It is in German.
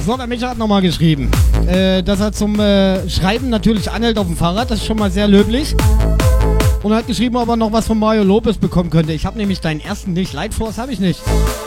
So, der Micha hat nochmal geschrieben, dass er zum Schreiben natürlich anhält auf dem Fahrrad. Das ist schon mal sehr löblich. Und er hat geschrieben, ob er noch was von Mario Lopez bekommen könnte. Ich habe nämlich deinen ersten nicht. Light Force habe ich nicht.